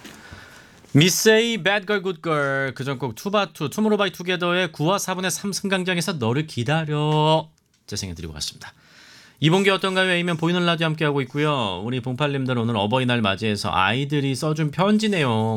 미세이 배드걸 굿걸 그전곡 투바투 투모로우바이투게더의 9와 4분의 3 승강장에서 너를 기다려 재생해드리고 갔습니다. 이번 게 어떤가요? A면 보이는 라디오 함께하고 있고요. 우리 봉팔님들 오늘 어버이날 맞이해서 아이들이 써준 편지 내용